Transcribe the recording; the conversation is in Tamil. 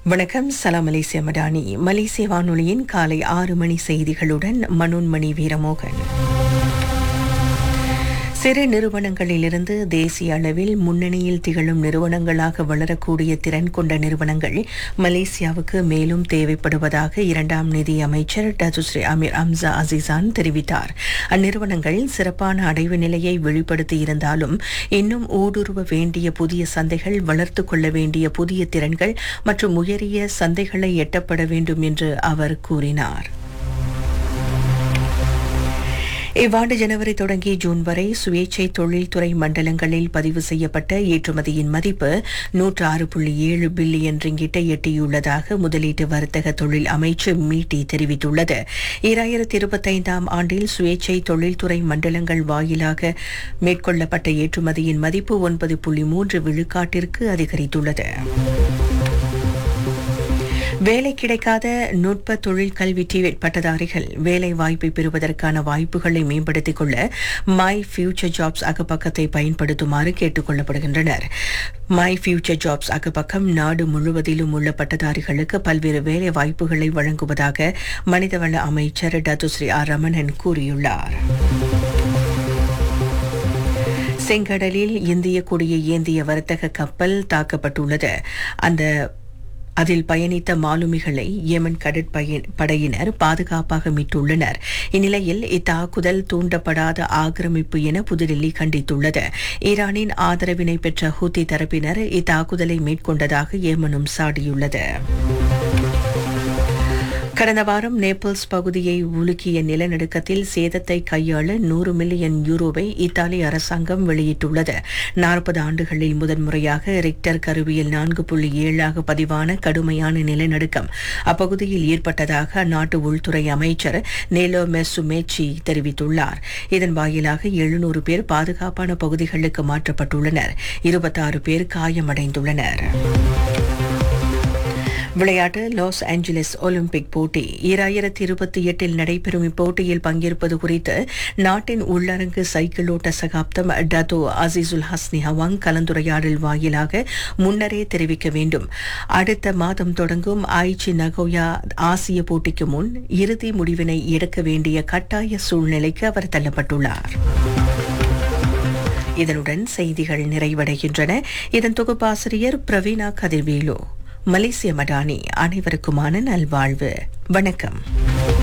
வணக்கம். சலாம் மலேசிய மடானி. மலேசிய வானொலியின் காலை 6 மணி செய்திகளுடன் மனோன்மணி வீரமோகன். சிறு நிறுவனங்களிலிருந்து தேசிய அளவில் முன்னணியில் திகழும் நிறுவனங்களாக வளரக்கூடிய திறன் கொண்ட நிறுவனங்கள் மலேசியாவுக்கு மேலும் தேவைப்படுவதாக இரண்டாம் நிதி அமைச்சர் டத்துஸ்ரீ அமீர் அம்சா அசிசான் தெரிவித்தார். அந்நிறுவனங்கள் சிறப்பான அடைவு நிலையை வெளிப்படுத்தியிருந்தாலும் இன்னும் ஊடுருவ வேண்டிய புதிய சந்தைகள், வளர்த்துக் கொள்ள வேண்டிய புதிய திறன்கள் மற்றும் உயரிய சந்தைகளை எட்டப்பட வேண்டும் என்று அவர் கூறினார். இவ்வாண்டு ஜனவரி தொடங்கி ஜூன் வரை சுயேட்சை தொழில்துறை மண்டலங்களில் பதிவு செய்யப்பட்ட ஏற்றுமதியின் மதிப்பு 106.7 பில்லியன் ரிங்கிட்டை எட்டியுள்ளதாக முதலீட்டு வர்த்தக தொழில் அமைச்சு மீட்டி தெரிவித்துள்ளது. 2025ஆம் ஆண்டில் சுயேட்சை தொழில்துறை மண்டலங்கள் வாயிலாக மேற்கொள்ளப்பட்ட ஏற்றுமதியின் மதிப்பு 9.3 விழுக்காட்டிற்கு அதிகரித்துள்ளது. வேலை கிடைக்காத நுட்ப தொழில் கல்வி டிவேட் பட்டதாரிகள் வேலை வாய்ப்பை பெறுவதற்கான வாய்ப்புகளை மேம்படுத்திக் கொள்ள மை ஃபியூச்சர் ஜாப்ஸ் அகப்பக்கத்தை பயன்படுத்துமாறு கேட்டுக் கொள்ளப்படுகின்றனர். மை ஃபியூச்சர் ஜாப்ஸ் அகப்பக்கம் நாடு முழுவதிலும் உள்ள பட்டதாரிகளுக்கு பல்வேறு வேலை வாய்ப்புகளை வழங்குவதாக மனிதவள அமைச்சர் டத்துஸ்ரீ ஆர் ரமணன் கூறியுள்ளார். செங்கடலில் இந்திய கொடியை ஏந்திய வர்த்தக கப்பல் தாக்கப்பட்டுள்ளது. அதில் பயணித்த மாலுமிகளை ஏமன் கடற்படையினர் பாதுகாப்பாக மீட்டுள்ளனர். இந்நிலையில் இத்தாக்குதல் தூண்டப்படாத ஆக்கிரமிப்பு என புதுடில்லி கண்டித்துள்ளது. ஈரானின் ஆதரவினை பெற்ற ஹூத்தி தரப்பினர் இத்தாக்குதலை மேற்கொண்டதாக ஏமனும் சாடியுள்ளது. கடந்த வாரம் நேபிள்ஸ் பகுதியை உலுக்கிய நிலநடுக்கத்தில் சேதத்தை கையாள 100 மில்லியன் யூரோவை இத்தாலி அரசாங்கம் வெளியிட்டுள்ளது. 40 ஆண்டுகளில் முதன்முறையாக ரிக்டர் கருவியில் 4.7 பதிவான கடுமையான நிலநடுக்கம் அப்பகுதியில் ஏற்பட்டதாக அந்நாட்டு உள்துறை அமைச்சர் நேலோ மெசுமேச்சி தெரிவித்துள்ளார். இதன் வாயிலாக 700 பேர் பாதுகாப்பான பகுதிகளுக்கு மாற்றப்பட்டுள்ளனர். 26 பேர் காயமடைந்துள்ளனர். விளையாட்டு. லாஸ் ஏஞ்சலிஸ் ஒலிம்பிக் போட்டி 2028இல் நடைபெறும் இப்போட்டியில் பங்கேற்பது குறித்து நாட்டின் உள்ளரங்கு சைக்கிளோட்ட சகாப்தம் டத்தோ அசீசுல் ஹஸ்னி ஹவாங் கலந்துரையாடல் வாயிலாக முன்னரே தெரிவிக்க வேண்டும். அடுத்த மாதம் தொடங்கும் ஐச்சி நகோயா ஆசிய போட்டிக்கு முன் இறுதி முடிவினை எடுக்க வேண்டிய கட்டாய சூழ்நிலைக்கு அவர் தள்ளப்பட்டுள்ளார். இதனுடன் செய்திகள் நிறைவடைகின்றன. இதன் தொகுப்பாசிரியர் பிரவீனா கதிர்வேலு. மலேசிய மடானி. அனைவருக்குமான நல்வாழ்வு. வணக்கம்.